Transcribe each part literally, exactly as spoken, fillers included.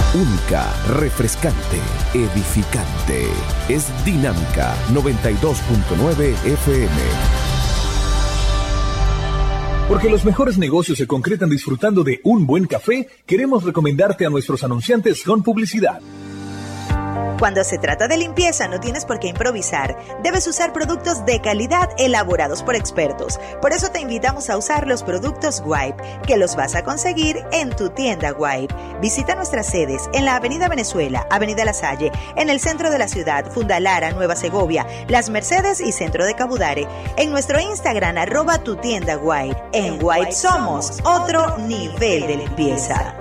Única, refrescante, edificante. Es Dinámica noventa y dos punto nueve F M. Porque los mejores negocios se concretan disfrutando de un buen café, queremos recomendarte a nuestros anunciantes con publicidad. Cuando se trata de limpieza no tienes por qué improvisar. Debes usar productos de calidad elaborados por expertos. Por eso te invitamos a usar los productos Wipe, que los vas a conseguir en tu tienda Wipe. Visita nuestras sedes en la Avenida Venezuela, Avenida La Salle, en el centro de la ciudad, Fundalara, Nueva Segovia, Las Mercedes y Centro de Cabudare. En nuestro Instagram, arroba tu tienda Wipe. En Wipe somos otro nivel de limpieza.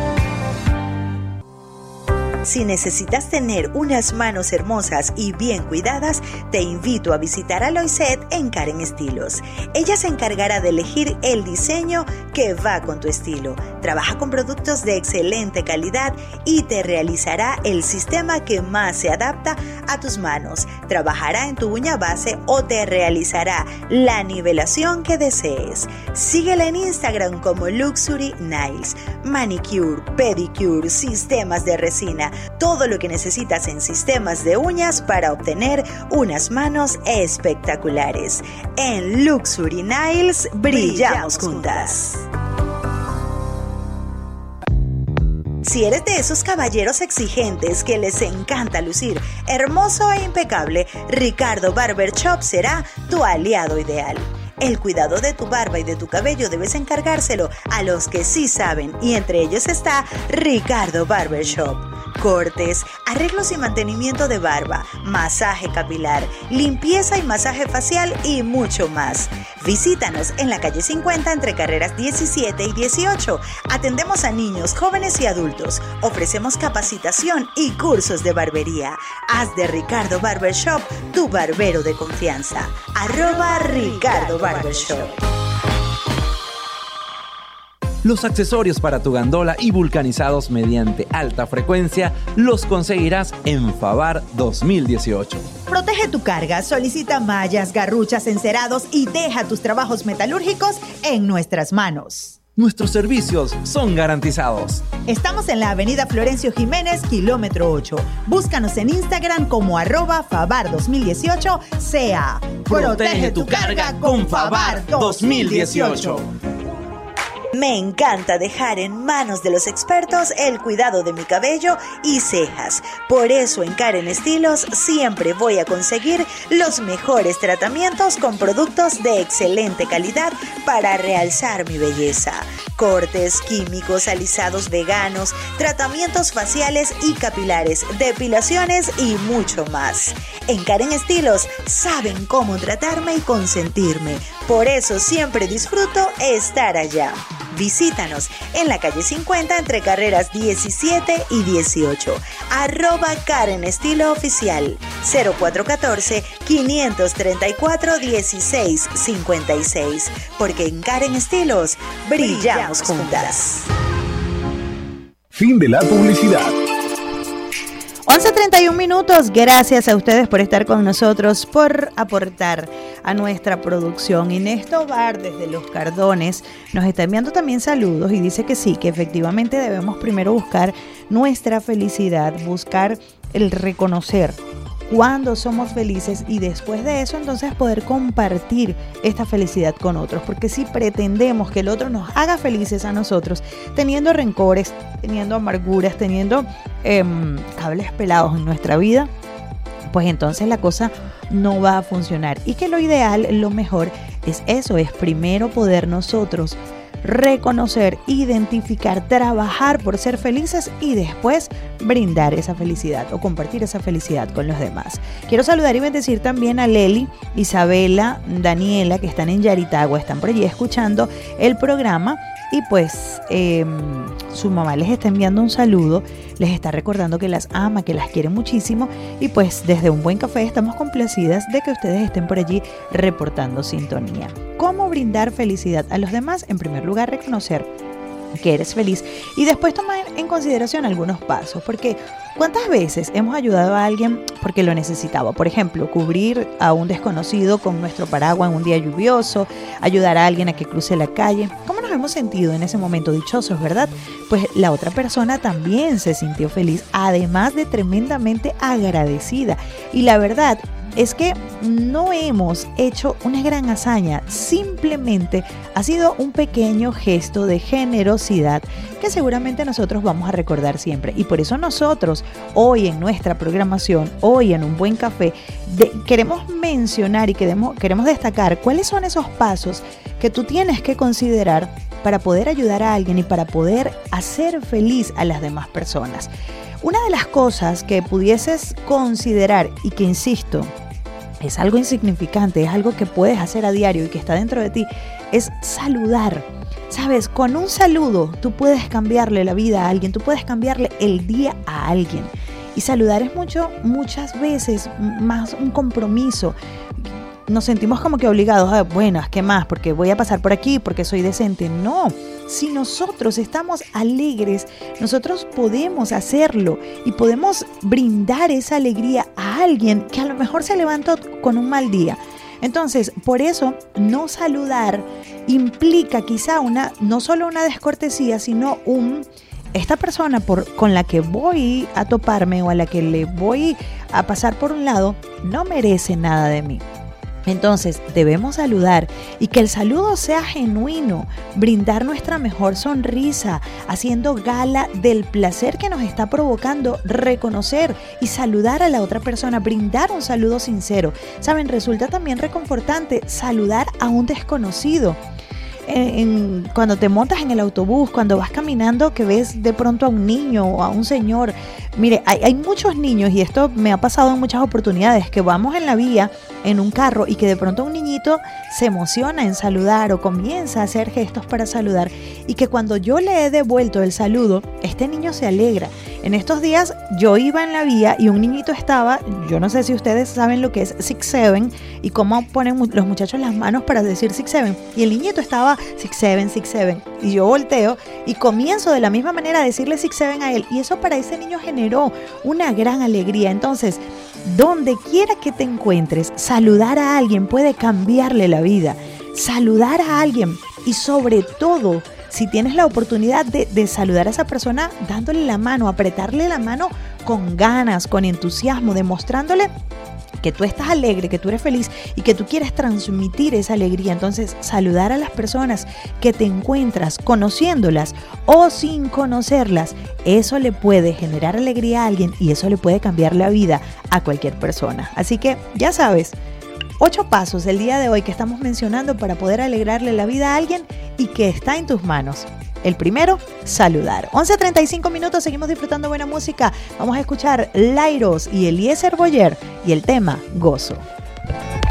Si necesitas tener unas manos hermosas y bien cuidadas, te invito a visitar a Loiset en Karen Estilos. Ella se encargará de elegir el diseño que va con tu estilo. Trabaja con productos de excelente calidad y te realizará el sistema que más se adapta a tus manos. Trabajará en tu uña base o te realizará la nivelación que desees. Síguela en Instagram como Luxury Nails. Manicure, pedicure, sistemas de resina. Todo lo que necesitas en sistemas de uñas para obtener unas manos espectaculares. En Luxury Nails brillamos juntas. Si eres de esos caballeros exigentes que les encanta lucir hermoso e impecable, Ricardo Barber Shop será tu aliado ideal. El cuidado de tu barba y de tu cabello debes encargárselo a los que sí saben, y entre ellos está Ricardo Barber Shop. Cortes, arreglos y mantenimiento de barba, masaje capilar, limpieza y masaje facial y mucho más. Visítanos en la calle cincuenta entre carreras diecisiete y dieciocho. Atendemos a niños, jóvenes y adultos. Ofrecemos capacitación y cursos de barbería. Haz de Ricardo Barber Shop tu barbero de confianza. Arroba Ricardo Barber Shop. Los accesorios para tu gandola y vulcanizados mediante alta frecuencia los conseguirás en Favar dos mil dieciocho. Protege tu carga, solicita mallas, garruchas, encerados y deja tus trabajos metalúrgicos en nuestras manos. Nuestros servicios son garantizados. Estamos en la avenida Florencio Jiménez, kilómetro ocho. Búscanos en Instagram como arroba Favar dos mil dieciocho C A. Protege tu carga con Favar dos mil dieciocho. Me encanta dejar en manos de los expertos el cuidado de mi cabello y cejas. Por eso en Karen Estilos siempre voy a conseguir los mejores tratamientos con productos de excelente calidad para realzar mi belleza. Cortes, químicos, alisados veganos, tratamientos faciales y capilares, depilaciones y mucho más. En Karen Estilos saben cómo tratarme y consentirme. Por eso siempre disfruto estar allá. Visítanos en la calle cincuenta entre carreras diecisiete y dieciocho. Arroba Karen Estilo Oficial. cero cuatro uno cuatro, cinco tres cuatro, uno seis cinco seis. Porque en Karen Estilos brillamos juntas. Fin de la publicidad. once treinta y un minutos, gracias a ustedes por estar con nosotros, por aportar a nuestra producción. Inés Tobar desde Los Cardones nos está enviando también saludos y dice que sí, que efectivamente debemos primero buscar nuestra felicidad, buscar el reconocer cuando somos felices y después de eso entonces poder compartir esta felicidad con otros, porque si pretendemos que el otro nos haga felices a nosotros teniendo rencores, teniendo amarguras, teniendo eh, cables pelados en nuestra vida, pues entonces la cosa no va a funcionar. Y que lo ideal, lo mejor es eso, es primero poder nosotros reconocer, identificar, trabajar por ser felices y después brindar esa felicidad o compartir esa felicidad con los demás. Quiero saludar y bendecir también a Leli, Isabela, Daniela, que están en Yaritagua, están por allí escuchando el programa y pues eh, su mamá les está enviando un saludo, les está recordando que las ama, que las quiere muchísimo y pues desde Un Buen Café estamos complacidas de que ustedes estén por allí reportando sintonía. ¿Cómo brindar felicidad a los demás? En primer lugar, reconocer que eres feliz y después tomar en consideración algunos pasos, porque ¿cuántas veces hemos ayudado a alguien porque lo necesitaba? Por ejemplo, cubrir a un desconocido con nuestro paraguas en un día lluvioso, ayudar a alguien a que cruce la calle. ¿Cómo nos hemos sentido en ese momento dichosos, ¿verdad? Pues la otra persona también se sintió feliz, además de tremendamente agradecida. Y la verdad es que no hemos hecho una gran hazaña, simplemente ha sido un pequeño gesto de generosidad que seguramente nosotros vamos a recordar siempre. Y por eso nosotros hoy en nuestra programación, hoy en Un Buen Café, de, queremos mencionar y queremos, queremos destacar cuáles son esos pasos que tú tienes que considerar para poder ayudar a alguien y para poder hacer feliz a las demás personas. Una de las cosas que pudieses considerar y que, insisto, es algo insignificante, es algo que puedes hacer a diario y que está dentro de ti, es saludar. Sabes, con un saludo tú puedes cambiarle la vida a alguien, tú puedes cambiarle el día a alguien. Y saludar es mucho, muchas veces más un compromiso. Nos sentimos como que obligados a, bueno, ¿qué más? Porque voy a pasar por aquí, porque soy decente. No, si nosotros estamos alegres, nosotros podemos hacerlo y podemos brindar esa alegría a alguien que a lo mejor se levantó con un mal día. Entonces, por eso, no saludar implica quizá una, no solo una descortesía, sino un... esta persona por, con la que voy a toparme o a la que le voy a pasar por un lado, no merece nada de mí. Entonces debemos saludar y que el saludo sea genuino, brindar nuestra mejor sonrisa, haciendo gala del placer que nos está provocando reconocer y saludar a la otra persona, brindar un saludo sincero. Saben, resulta también reconfortante saludar a un desconocido. En, en, cuando te montas en el autobús, cuando vas caminando, que ves de pronto a un niño o a un señor. Mire, hay, hay muchos niños, y esto me ha pasado en muchas oportunidades, que vamos en la vía, en un carro, y que de pronto un niñito se emociona en saludar o comienza a hacer gestos para saludar, y que cuando yo le he devuelto el saludo, este niño se alegra. En estos días yo iba en la vía y un niñito estaba, yo no sé si ustedes saben lo que es six seven y cómo ponen los muchachos las manos para decir six seven, y el niñito estaba six seven, six seven, y yo volteo y comienzo de la misma manera a decirle six seven a él, y eso para ese niño generó una gran alegría. Entonces, donde quiera que te encuentres, saludar a alguien puede cambiarle la vida. Saludar a alguien, y sobre todo, si tienes la oportunidad de, de saludar a esa persona dándole la mano, apretarle la mano con ganas, con entusiasmo, demostrándole que tú estás alegre, que tú eres feliz y que tú quieres transmitir esa alegría. Entonces, saludar a las personas que te encuentras, conociéndolas o sin conocerlas, eso le puede generar alegría a alguien y eso le puede cambiar la vida a cualquier persona. Así que, ya sabes, ocho pasos el día de hoy que estamos mencionando para poder alegrarle la vida a alguien y que está en tus manos. El primero, saludar. once treinta y cinco minutos, seguimos disfrutando buena música. Vamos a escuchar Lairos y Eliezer Boyer y el tema Gozo.